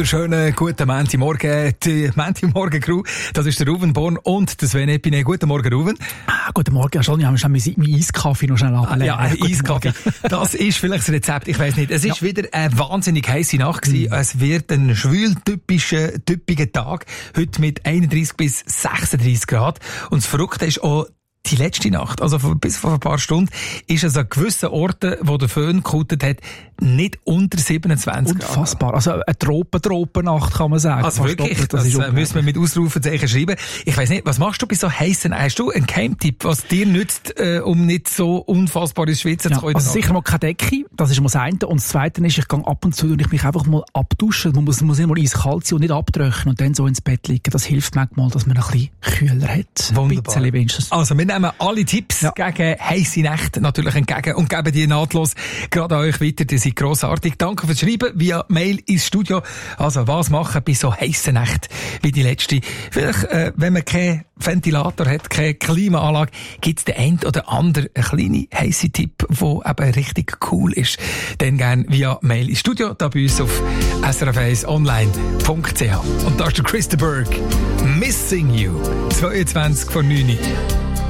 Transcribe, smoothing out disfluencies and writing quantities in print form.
wunderschönen guten Montagmorgen. Die Montagmorgen-Crew, das ist der Ruben Born und der Sven Epine. Guten Morgen, Ruben. Guten Morgen, schon. Ich habe schon meinen Eiskaffee noch schnell abgelegt. Ja, Eiskaffee. Das ist vielleicht das Rezept, ich weiss nicht. Es ist wieder eine wahnsinnig heisse Nacht gewesen. Es wird ein schwül-typiger Tag. Heute mit 31 bis 36 Grad. Und das Verrückte ist auch, die letzte Nacht, also bis vor ein paar Stunden, ist es an gewissen Orten, wo der Föhn gekutet hat, nicht unter 27 Grad. Unfassbar. Also eine Tropennacht kann man sagen. Also wirklich, das müssen wir mit Ausrufezeichen schreiben. Ich weiss nicht, was machst du bei so heissen? Hast du einen Geheimtipp, was dir nützt, um nicht so unfassbar ins Schwitzen zu kommen? Also sicher mal keine Decke, das ist mal das eine. Und das zweite ist, ich gehe ab und zu und ich mich einfach mal abduschen. Man muss nicht mal eiskalt sein und nicht abtrocknen und dann so ins Bett liegen. Das hilft manchmal, dass man ein bisschen kühler hat. Wunderbar. Ein bisschen wenigstens. Also wir nehmen alle Tipps gegen heisse Nächte natürlich entgegen und geben die nahtlos gerade an euch weiter. Die sind grossartig. Danke fürs Schreiben via Mail ins Studio. Also was machen bei so heissen Nächten wie die letzte? Vielleicht, wenn man keinen Ventilator hat, keine Klimaanlage, gibt es den einen oder anderen kleinen heissen Tipp, der eben richtig cool ist. Dann gerne via Mail ins Studio, da bei uns auf srf1online.ch. Und da ist der Chris de Burgh. Missing You. 22 vor 9.